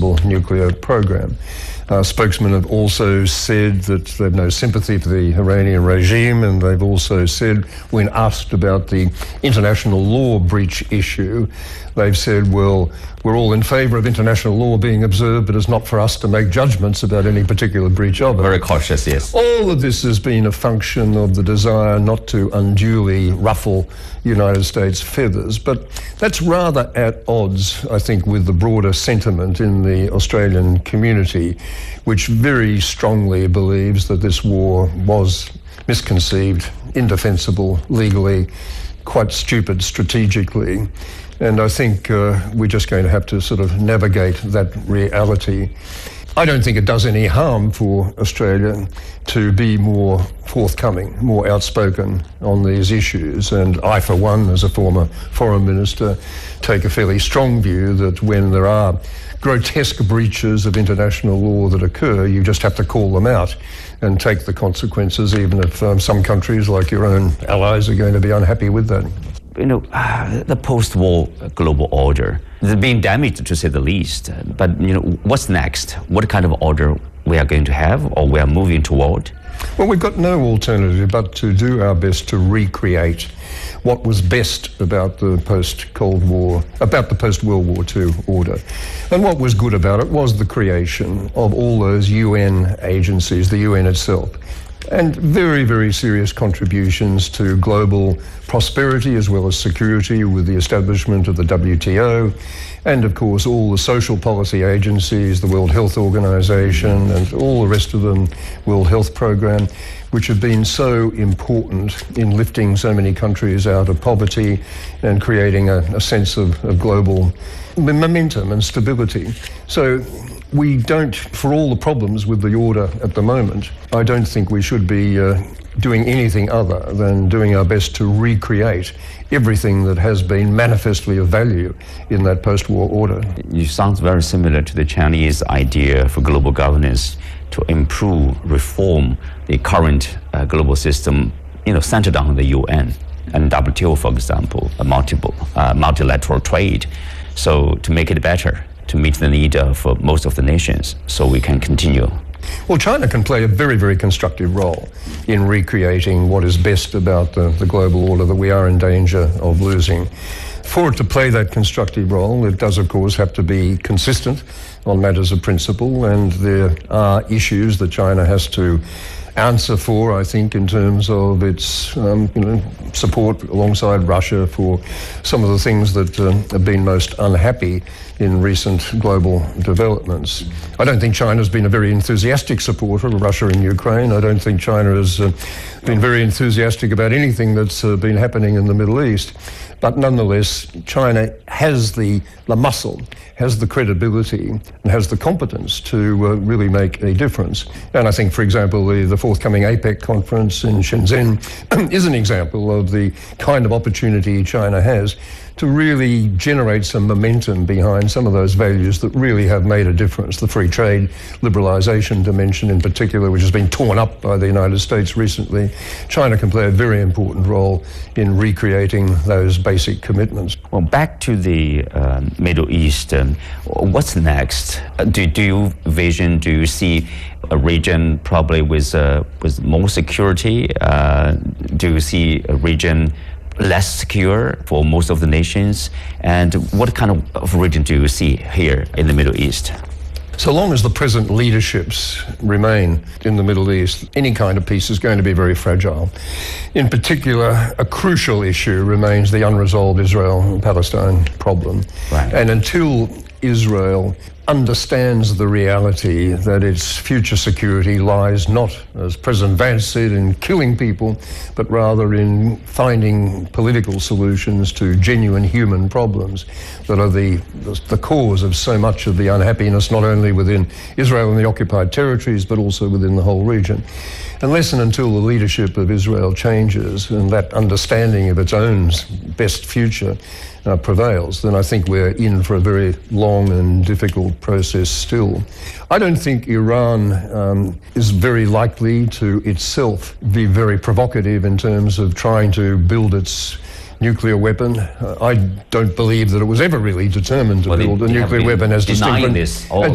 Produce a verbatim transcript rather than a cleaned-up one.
possible nuclear program. Uh, spokesmen have also said that they have no sympathy for the Iranian regime, and they've also said, when asked about the international law breach issue, they've said, well, we're all in favour of international law being observed, but it's not for us to make judgments about any particular breach of it. Very cautious, yes. All of this has been a function of the desire not to unduly ruffle United States feathers, but that's rather at odds, I think, with the broader sentiment in the Australian community, which very strongly believes that this war was misconceived, indefensible legally, quite stupid strategically. And I think uh, we're just going to have to sort of navigate that reality. I don't think it does any harm for Australia to be more forthcoming, more outspoken on these issues. And I, for one, as a former foreign minister, take a fairly strong view that when there are grotesque breaches of international law that occur, you just have to call them out and take the consequences, even if um, some countries, like your own allies, are going to be unhappy with that. You know, uh, the post-war global order is being damaged, to say the least. But, you know, what's next? What kind of order we are going to have, or we are moving toward? Well, we've got no alternative but to do our best to recreate what was best about the post-Cold War, about the post-World War Two order. And what was good about it was the creation of all those U N agencies, the U N itself, and very, very serious contributions to global prosperity as well as security with the establishment of the W T O, and of course all the social policy agencies, the World Health Organization and all the rest of them, World Health Program, which have been so important in lifting so many countries out of poverty and creating a, a sense of, of global momentum and stability. So we don't, for all the problems with the order at the moment, I don't think we should be uh, doing anything other than doing our best to recreate everything that has been manifestly of value in that post-war order. You sound very similar to the Chinese idea for global governance to improve, reform the current uh, global system, you know, centered on the U N and W T O, for example, a multiple, uh, multilateral trade. So to make it better, to meet the need of uh, most of the nations, so we can continue. Well, China can play a very, very constructive role in recreating what is best about the, the global order that we are in danger of losing. For it to play that constructive role, it does, of course, have to be consistent on matters of principle, and there are issues that China has to answer for, I think, in terms of its um, you know, support alongside Russia for some of the things that uh, have been most unhappy in recent global developments. I don't think China's been a very enthusiastic supporter of Russia in Ukraine. I don't think China has uh, been very enthusiastic about anything that's uh, been happening in the Middle East. But nonetheless, China has the, the muscle, has the credibility, and has the competence to uh, really make a difference. And I think, for example, the, the forthcoming APEC conference in Shenzhen is an example of the kind of opportunity China has to really generate some momentum behind some of those values that really have made a difference. The free trade liberalisation dimension in particular, which has been torn up by the United States recently. China can play a very important role in recreating those basic commitments. Well, back to the uh, Middle East, um, what's next? Do, do you vision, do you see a region probably with, uh, with more security? Uh, do you see a region less secure for most of the nations? And what kind of region do you see here in the Middle East? So long as the present leaderships remain in the Middle East, any kind of peace is going to be very fragile. In particular, a crucial issue remains the unresolved Israel-Palestine problem. Right. And until Israel understands the reality that its future security lies not, as President Vance said, in killing people, but rather in finding political solutions to genuine human problems that are the, the cause of so much of the unhappiness, not only within Israel and the occupied territories, but also within the whole region. Unless and until the leadership of Israel changes and that understanding of its own best future Uh, prevails, then I think we're in for a very long and difficult process still. I don't think Iran um, is very likely to itself be very provocative in terms of trying to build its nuclear weapon. Uh, I don't believe that it was ever really determined to well, build a nuclear weapon as distinct from... This all